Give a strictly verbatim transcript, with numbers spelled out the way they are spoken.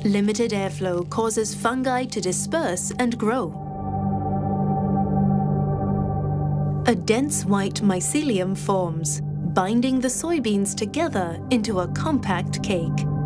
Limited airflow causes fungi to disperse and grow. A dense white mycelium forms, binding the soybeans together into a compact cake.